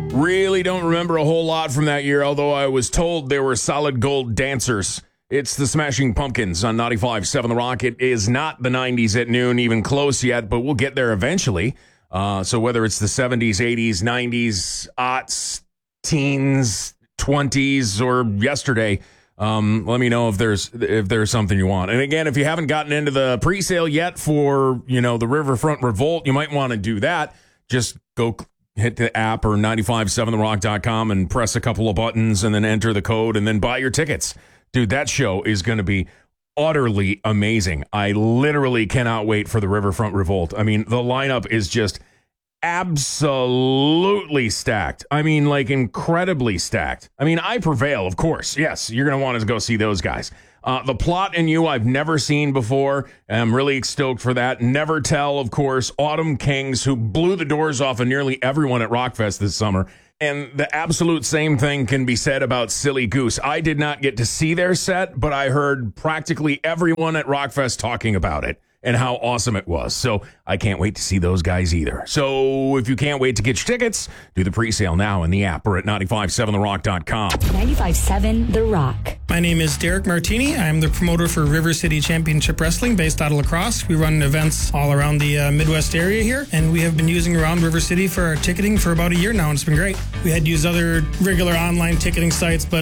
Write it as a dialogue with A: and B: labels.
A: Really don't remember a whole lot from that year, although I was told they were solid gold dancers. It's the Smashing Pumpkins on 95.7 The Rock. It is not the 90s at noon, even close yet, but we'll get there eventually. So whether it's the 70s, 80s, 90s, aughts, teens, 20s, or yesterday, let me know if there's something you want. And again, if you haven't gotten into the pre-sale yet for, the Riverfront Revolt, you might want to do that. Just go hit the app or 957therock.com and press a couple of buttons and then enter the code and then buy your tickets. Dude, that show is going to be utterly amazing. I literally cannot wait for the Riverfront Revolt. I mean, the lineup is just absolutely stacked. I mean, like incredibly stacked. I mean, I Prevail, of course. Yes, you're going to want to go see those guys. The Plot and You I've never seen before. I'm really stoked for that. Never Tell, of course. Autumn Kings, who blew the doors off of nearly everyone at Rockfest this summer. And the absolute same thing can be said about Silly Goose. I did not get to see their set, but I heard practically everyone at Rockfest talking about it and how awesome it was. So I can't wait to see those guys either. So if you can't wait to get your tickets, do the pre-sale now in the app or at 957therock.com.
B: 95.7 The Rock.
C: My name is Derek Martini. I'm the promoter for River City Championship Wrestling based out of La Crosse. We run events all around the Midwest area here, and we have been using Around River City for our ticketing for about a year now, and it's been great. We had used other regular online ticketing sites, but